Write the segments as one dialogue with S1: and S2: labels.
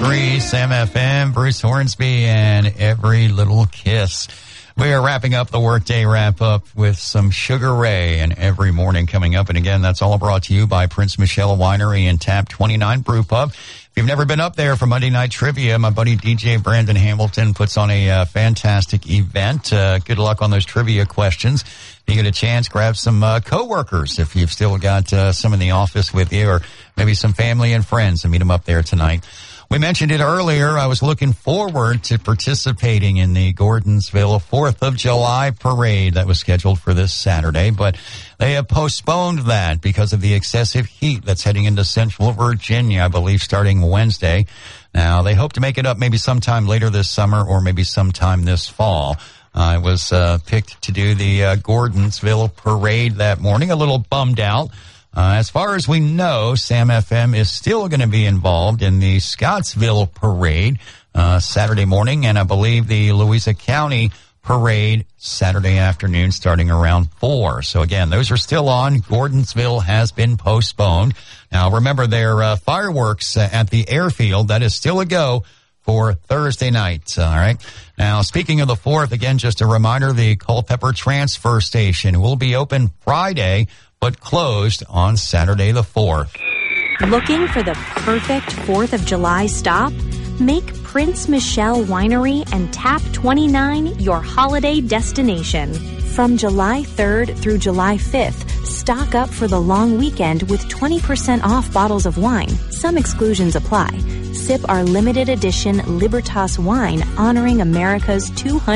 S1: 101.3 Sam FM, Bruce Hornsby, and Every Little Kiss. We are wrapping up the Workday Wrap-Up with some Sugar Ray and Every Morning coming up. And again, that's all brought to you by Prince Michelle Winery and Tap 29 Brew Pub. If you've never been up there for Monday Night Trivia, my buddy DJ Brandon Hamilton puts on a fantastic event. Good luck on those trivia questions. If you get a chance, grab some coworkers if you've still got some in the office with you, or maybe some family and friends, and meet them up there tonight. We mentioned it earlier. I was looking forward to participating in the Gordonsville 4th of July parade that was scheduled for this Saturday, but they have postponed that because of the excessive heat that's heading into Central Virginia, I believe, starting Wednesday. Now, they hope to make it up maybe sometime later this summer or maybe sometime this fall. I was picked to do the Gordonsville parade that morning, a little bummed out. As far as we know, Sam FM is still going to be involved in the Scottsville parade Saturday morning, and I believe the Louisa County parade Saturday afternoon starting around 4. So again, those are still on. Gordonsville has been postponed. Now remember, their fireworks at the airfield, that is still a go for Thursday night. All right. Now, speaking of the 4th, again, just a reminder, the Culpeper Transfer Station will be open Friday, but closed on Saturday the 4th.
S2: Looking for the perfect 4th of July stop? Make Prince Michelle Winery and Tap 29 your holiday destination. From July 3rd through July 5th, stock up for the long weekend with 20% off bottles of wine. Some exclusions apply. Sip our limited edition Libertas wine honoring America's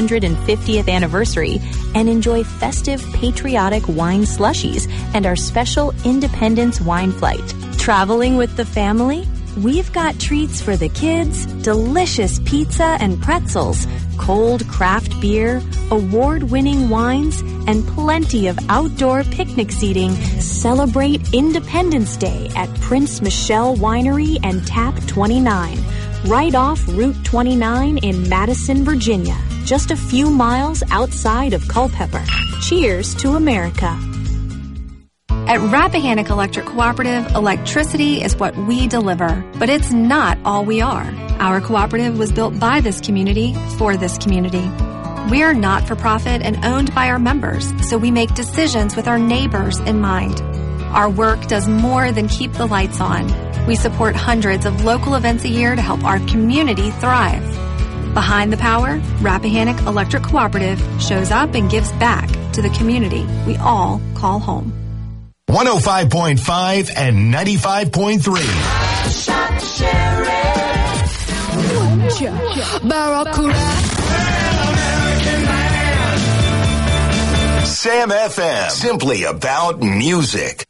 S2: 250th anniversary, and enjoy festive patriotic wine slushies and our special Independence wine flight. Traveling with the family? We've got treats for the kids, delicious pizza and pretzels, cold craft beer, award-winning wines, and plenty of outdoor picnic seating. Celebrate Independence Day at Prince Michelle Winery and Tap 29, right off Route 29 in Madison, Virginia, just a few miles outside of Culpeper. Cheers to America.
S3: At Rappahannock Electric Cooperative, electricity is what we deliver, but it's not all we are. Our cooperative was built by this community for this community. We are not-for-profit and owned by our members, so we make decisions with our neighbors in mind. Our work does more than keep the lights on. We support hundreds of local events a year to help our community thrive. Behind the power, Rappahannock Electric Cooperative shows up and gives back to the community we all call home.
S4: 105.5 and 95.3. Sam FM, simply about music.